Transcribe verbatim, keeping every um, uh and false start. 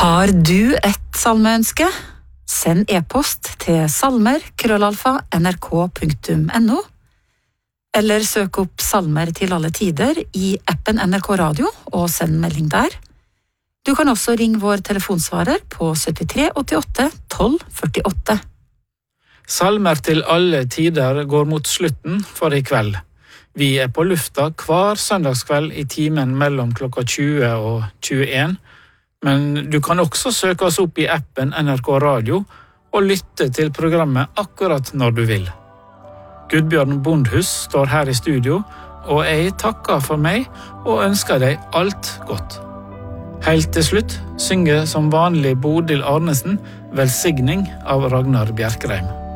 Har du et salmeønske? Send e-post til salmer krøllalfa nrk punktum no, eller søk opp salmer til alle tider i appen N R K Radio og send melding der. Du kan også ringe vår telefonsvarer på syttitre åttiåtte tolv førtiåtte. Salmer til alle tider går mot slutten for i kveld. Vi er på lufta hver søndagskveld i timen mellom klokka tjue og tjueen, men du kan også søke oss opp i appen N R K Radio og lytte til programmet akkurat når du vil. Gudbjørn Bondhus står her i studio, og jeg takker for meg og ønsker deg alt godt. Helt til slutt synger som vanlig Bodil Arnesen Velsigning av Ragnar Bjerkreim.